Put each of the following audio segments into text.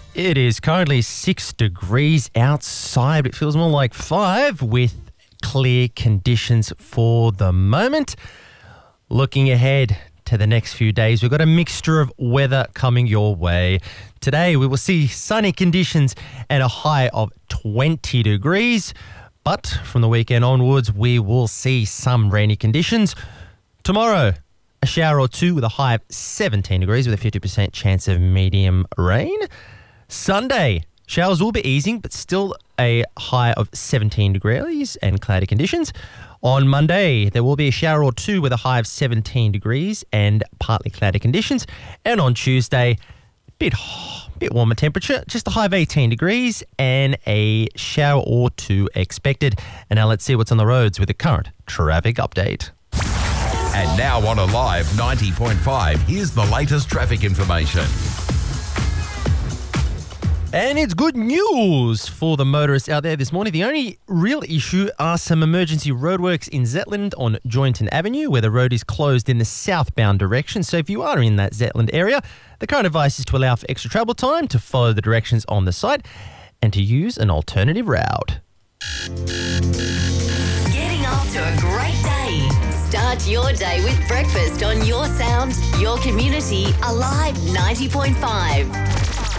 It is currently 6 degrees outside. It feels more like 5 with clear conditions for the moment. Looking ahead to the next few days, we've got a mixture of weather coming your way. Today, we will see sunny conditions and a high of 20 degrees. But from the weekend onwards, we will see some rainy conditions. Tomorrow, a shower or two with a high of 17 degrees with a 50% chance of medium rain. Sunday, showers will be easing, but still a high of 17 degrees and cloudy conditions. On Monday, there will be a shower or two with a high of 17 degrees and partly cloudy conditions. And on Tuesday, bit warmer temperature, just a high of 18 degrees and a shower or two expected. And now let's see what's on the roads with the current traffic update. And now on Alive 90.5, here's the latest traffic information. And it's good news for the motorists out there this morning. The only real issue are some emergency roadworks in Zetland on Joynton Avenue, where the road is closed in the southbound direction. So if you are in that Zetland area, the current advice is to allow for extra travel time, to follow the directions on the site, and to use an alternative route. Getting off to a great day. Start your day with breakfast on your sound, your community, Alive 90.5.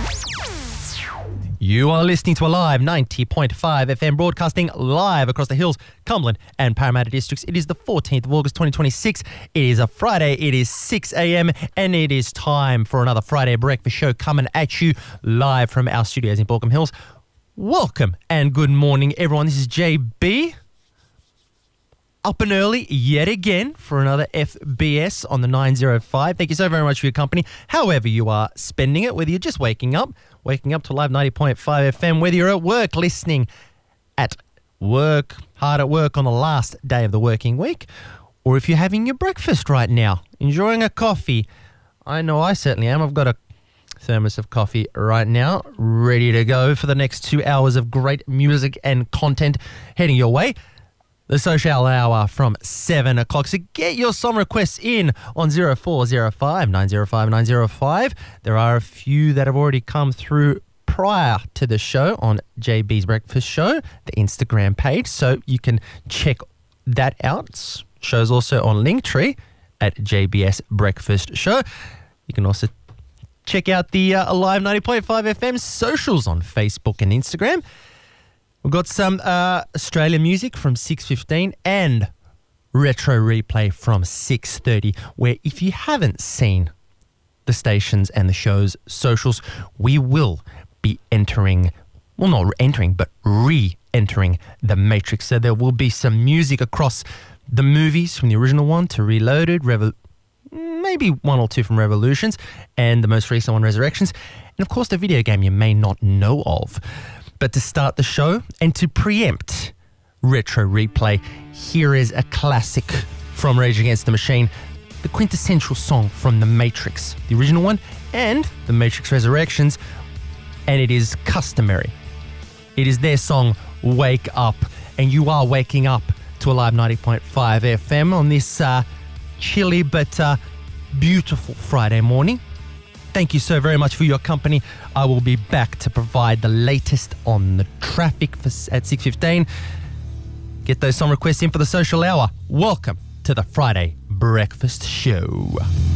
You are listening to Alive 90.5 FM, broadcasting live across the Hills, Cumberland and Parramatta districts. It is the 14th of August 2026. It is a Friday. It is 6 a.m. and it is time for another Friday breakfast show coming at you live from our studios in Baulkham Hills. Welcome and good morning, everyone. This is JB. Up and early yet again for another FBS on the 905. Thank you so very much for your company, however you are spending it, whether you're just waking up to Live 90.5 FM, whether you're at work listening at work, hard at work on the last day of the working week, or if you're having your breakfast right now, enjoying a coffee. I know I certainly am. I've got a thermos of coffee right now, ready to go for the next 2 hours of great music and content heading your way. The social hour from 7 o'clock. So get your song requests in on 0405 905 905. There are a few that have already come through prior to the show on JB's Breakfast Show, the Instagram page. So you can check that out. Show's also on Linktree at JBS Breakfast Show. You can also check out the Alive 90.5 FM socials on Facebook and Instagram. We've got some Australian music from 6:15 and retro replay from 6:30, where if you haven't seen the stations and the show's socials, we will be re-entering The Matrix. So there will be some music across the movies from the original one to Reloaded, maybe one or two from Revolutions, and the most recent one, Resurrections, and of course the video game you may not know of. But to start the show and to preempt retro replay, here is a classic from Rage Against the Machine, the quintessential song from The Matrix, the original one, and The Matrix Resurrections, and it is Customary. It is their song, Wake Up, and you are waking up to Alive 90.5 FM on this chilly but beautiful Friday morning. Thank you so very much for your company. I will be back to provide the latest on the traffic at 6:15. Get those song requests in for the social hour. Welcome to the Friday Breakfast Show.